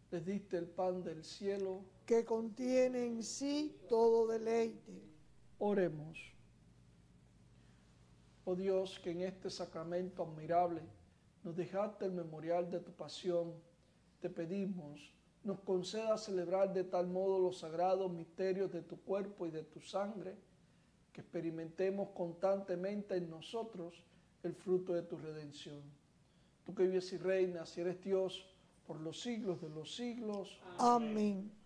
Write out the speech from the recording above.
les diste el pan del cielo, que contiene en sí todo deleite. oremos. Oh Dios, que en este sacramento admirable nos dejaste el memorial de tu pasión, te pedimos, nos conceda celebrar de tal modo los sagrados misterios de tu cuerpo y de tu sangre, que experimentemos constantemente en nosotros el fruto de tu redención. Tú que vives y reinas y eres Dios por los siglos de los siglos. Amén.